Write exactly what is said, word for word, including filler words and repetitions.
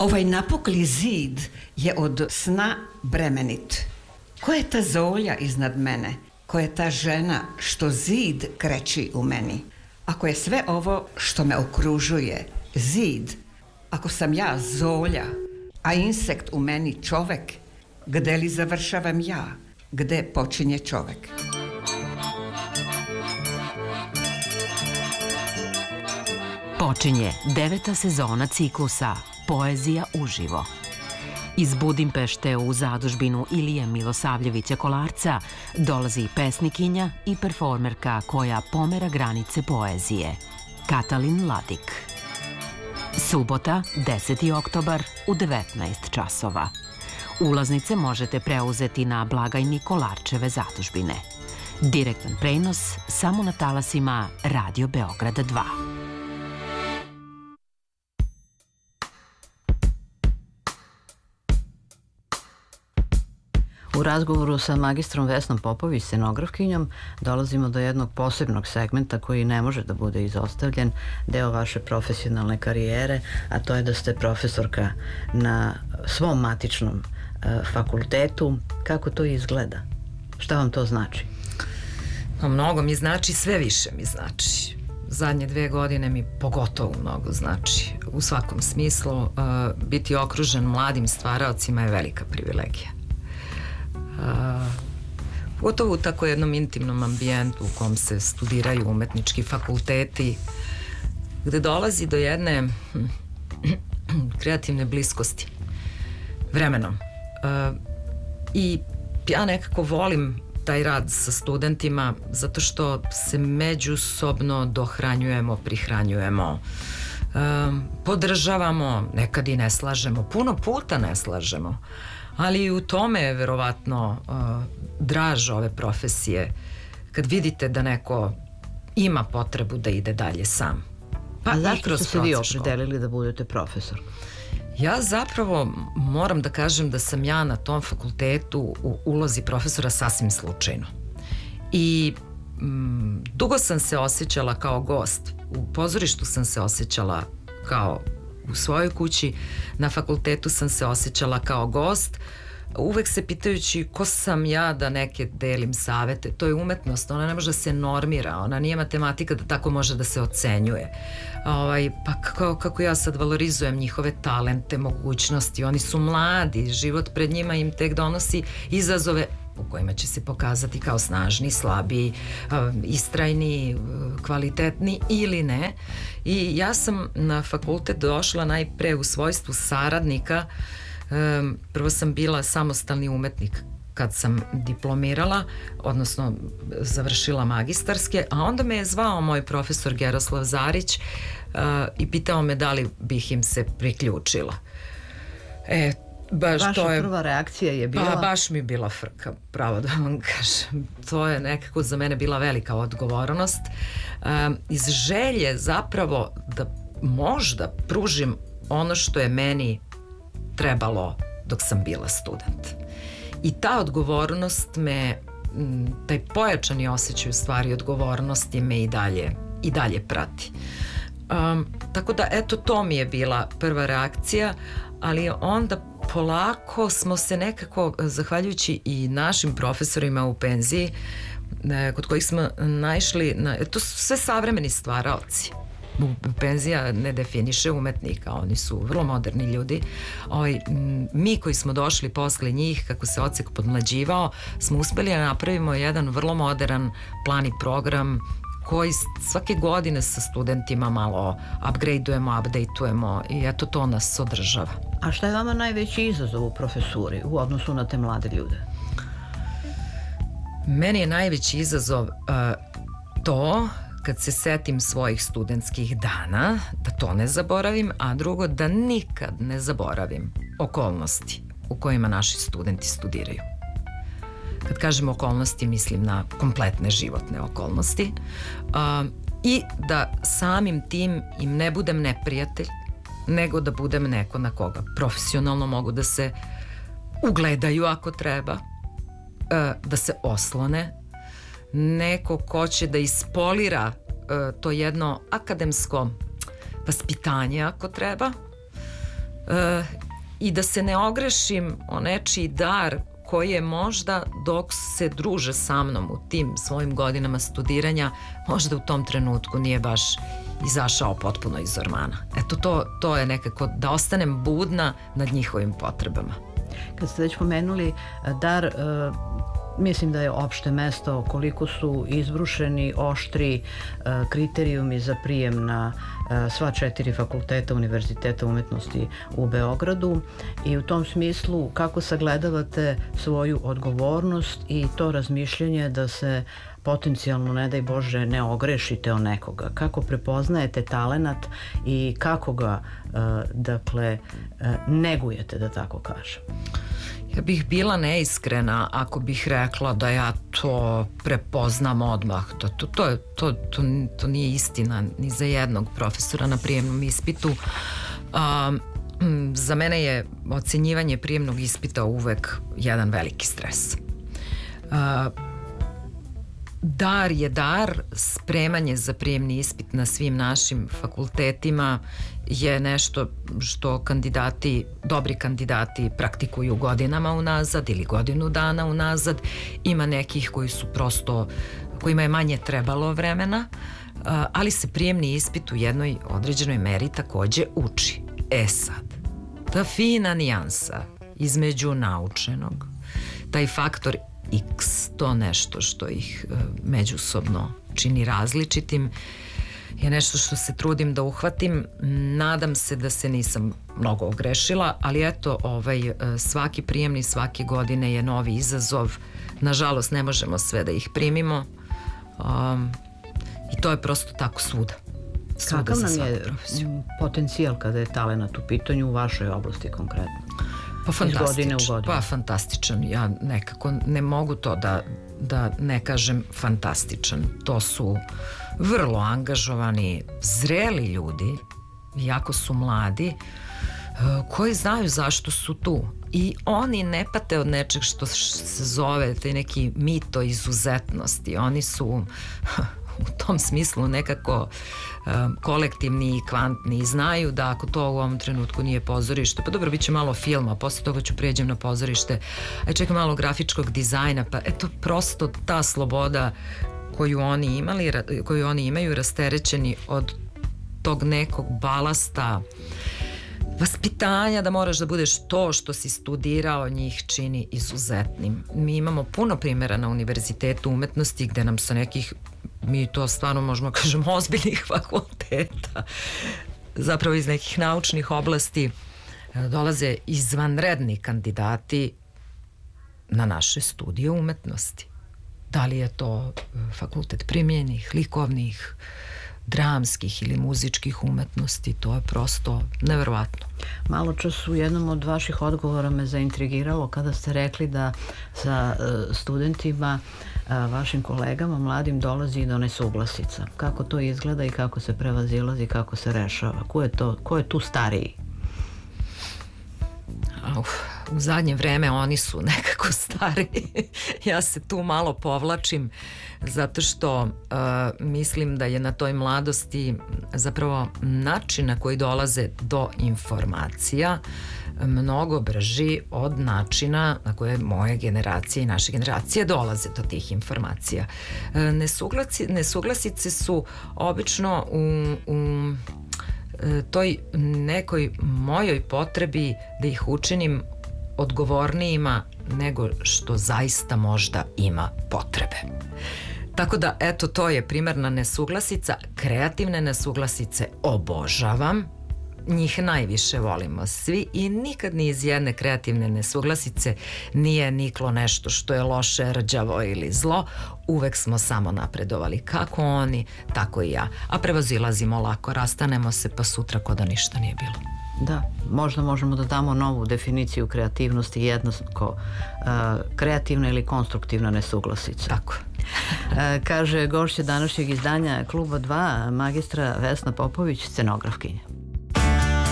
Ovaj napukli zid je od sna bremenit. Ko je ta zolja iznad mene? Ko je ta žena što zid kreći u meni? Ako je sve ovo što me okružuje zid, ako sam ja zolja, a insekt u meni čovek, gde li završavam ja? Gde počinje čovek? Počinje deveta sezona ciklusa Poezija uživo. Iz Budimpešte u zadužbinu Ilije Milosavljevića Kolarca dolazi pesnikinja i performerka koja pomera granice poezije, Katalin Ladik. Subota, deseti oktobar u devetnaest časova. Ulaznice možete preuzeti na blagajni Kolarčeve zadužbine. Direktan prenos samo na talasima Radio Beograda dva. U razgovoru sa magistrom Vesnom Popović, scenografkinjom, dolazimo do jednog posebnog segmenta koji ne može da bude izostavljen, deo vaše profesionalne karijere, a to je da ste profesorka na svom matičnom e, fakultetu. Kako to izgleda? Šta vam to znači? Pa mnogo mi znači, sve više mi znači. Zadnje dve godine mi pogotovo mnogo znači. U svakom smislu, uh, biti okružen mladim stvaraocima je velika privilegija. Uh, pogotovo u tako jednom intimnom ambijentu u kom se studiraju umetnički fakulteti, gde dolazi do jedne hm, kreativne bliskosti vremenom. Uh, I ja nekako volim taj rad sa studentima zato što se međusobno dohranjujemo, prihranjujemo, um, podržavamo, nekad i ne slažemo, puno puta ne slažemo, ali i u tome je verovatno uh, draž ove profesije, kad vidite da neko ima potrebu da ide dalje sam. Pa a zašto ste se vi opredelili da budete profesor? Ja zapravo moram da kažem da sam ja na tom fakultetu u ulozi profesora sasvim slučajno. I mm, dugo sam se osjećala kao gost. U pozorištu sam se osjećala kao u svojoj kući, na fakultetu sam se osjećala kao gost, uvek se pitajući ko sam ja da neke delim savete. To je umetnost, ona ne može da se normira, ona nije matematika da tako može da se ocenjuje. Ovaj, pa kako, kako ja sad valorizujem njihove talente, mogućnosti, oni su mladi, život pred njima im tek donosi izazove u kojima će se pokazati kao snažni, slabi, istrajni, kvalitetni ili ne. I ja sam na fakultet došla najpre u svojstvu saradnika. Prvo sam bila samostalni umetnik kad sam diplomirala, odnosno završila magistarske, a onda me je zvao moj profesor Geroslav Zarić uh, i pitao me da li bih im se priključila. E, baš Vaša to je, prva reakcija je bila? Pa, baš mi je bila frka, pravo da vam kažem. To je nekako za mene bila velika odgovornost. Um, iz želje zapravo da možda pružim ono što je meni trebalo dok sam bila student. I ta odgovornost me, taj pojačani osjećaj u stvari odgovornosti me i dalje, i dalje prati. Um, tako da, eto, to mi je bila prva reakcija, ali onda polako smo se nekako, zahvaljujući i našim profesorima u penziji, kod kojih smo naišli na, to su sve savremeni stvaraoci. Penzija ne definiše umetnika, oni su vrlo moderni ljudi. Ovaj, mi koji smo došli posle njih, kako se odsek podmlađivao, smo uspeli da napravimo jedan vrlo modern plan i program koji svake godine sa studentima malo upgradeujemo, updateujemo i eto to nas održava. A šta je vama najveći izazov u profesuri u odnosu na te mlade ljude? Meni je najveći izazov uh, to kad se setim svojih studentskih dana, da to ne zaboravim, a drugo, da nikad ne zaboravim okolnosti u kojima naši studenti studiraju. Kad kažem okolnosti, mislim na kompletne životne okolnosti. Uh, I da samim tim im ne budem neprijatelj, nego da budem neko na koga profesionalno mogu da se ugledaju ako treba, uh, da se oslone, neko ko će da ispolira uh, to jedno akademsko vaspitanje ako treba, e, i da se ne ogrešim o nečiji dar koji je možda dok se druže sa mnom u tim svojim godinama studiranja, možda u tom trenutku nije baš izašao potpuno iz ormana. Eto, to, to je nekako da ostanem budna nad njihovim potrebama. Kad ste već pomenuli dar, mislim da je opšte mesto koliko su izbrušeni oštri kriterijumi za prijem na sva četiri fakulteta Univerziteta umetnosti u Beogradu i u tom smislu kako sagledavate svoju odgovornost i to razmišljanje da se potencijalno, ne daj Bože, ne ogrešite o nekoga. Kako prepoznajete talenat i kako ga, dakle, negujete, da tako kažem? Ja bih bila neiskrena ako bih rekla da ja to prepoznam odmah. To, to, to, je, to, to, to nije istina ni za jednog profesora na prijemnom ispitu. Um, za mene je ocenjivanje prijemnog ispita uvek jedan veliki stres. Uh, Dar je dar, spremanje za prijemni ispit na svim našim fakultetima je nešto što kandidati, dobri kandidati praktikuju godinama unazad ili godinu dana unazad. Ima nekih koji su prosto, kojima je manje trebalo vremena, ali se prijemni ispit u jednoj određenoj meri takođe uči. E sad, ta fina nijansa između naučenog, taj faktor X, to nešto što ih e, međusobno čini različitim, je nešto što se trudim da uhvatim. Nadam se da se nisam mnogo ogrešila, ali eto, ovaj, e, svaki prijemni svake godine je novi izazov. Nažalost, ne možemo sve da ih primimo um, i to je prosto tako svuda. Svuda. Kakav nam je potencijal kada je talenat u pitanju u vašoj oblasti konkretno? Pa fantastičan, pa fantastičan. Ja nekako ne mogu to da, da ne kažem fantastičan. To su vrlo angažovani, zreli ljudi, jako su mladi, koji znaju zašto su tu. I oni ne pate od nečeg što se zove taj neki mito izuzetnosti. Oni su u tom smislu nekako um, kolektivni i kvantni i znaju da ako to u ovom trenutku nije pozorište, pa dobro, bit će malo filma, posle toga ću pređem na pozorište, aj čekaj malo grafičkog dizajna, pa eto prosto ta sloboda koju oni imali, koju oni imaju, rasterećeni od tog nekog balasta vaspitanja da moraš da budeš to što si studirao, njih čini izuzetnim. Mi imamo puno primjera na Univerzitetu umetnosti gde nam sa nekih, mi to stvarno možemo kažemo, ozbiljnih fakulteta, zapravo iz nekih naučnih oblasti, dolaze izvanredni kandidati na naše studije umetnosti. Da li je to fakultet primjenih, likovnih, dramskih ili muzičkih umetnosti, to je prosto neverovatno. Malo čas u jednom od vaših odgovora me zaintrigiralo kada ste rekli da sa studentima, vašim kolegama, mladim, dolazi do nesuglasica. Kako to izgleda i kako se prevazilazi, kako se rešava? Ko je, to, ko je tu stariji? Uf, u zadnje vreme oni su nekako stari. Ja se tu malo povlačim zato što uh, mislim da je na toj mladosti zapravo način na koji dolaze do informacija mnogo brži od načina na koje moje generacije i naše generacije dolaze do tih informacija. Uh, nesuglasi, nesuglasice su obično u, u toj nekoj mojoj potrebi da ih učinim odgovornijima nego što zaista možda ima potrebe. Tako da, eto, to je primarna nesuglasica. Kreativne nesuglasice obožavam, njih najviše volimo svi i nikad ni iz jedne kreativne nesuglasice nije niklo nešto što je loše, rđavo ili zlo. Uvek smo samo napredovali, kako oni, tako i ja. A prevazilazimo lako, rastanemo se pa sutra ko da ništa nije bilo. Da, možda možemo da damo novu definiciju kreativnosti, jednako uh, kreativna ili konstruktivna nesuglasica. Tako. uh, kaže gošća današnjeg izdanja Kluba dva, magistra Vesna Popović, scenografkinja.